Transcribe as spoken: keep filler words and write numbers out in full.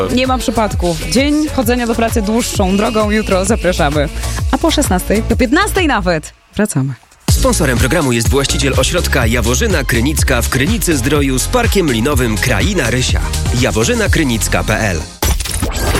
Nie ma przypadków. Dzień chodzenia do pracy dłuższą drogą jutro zapraszamy. A po szesnastej, do piętnastej nawet wracamy. Sponsorem programu jest właściciel ośrodka Jaworzyna Krynicka w Krynicy Zdroju z parkiem linowym Kraina Rysia. jaworzyna krynicka kropka p l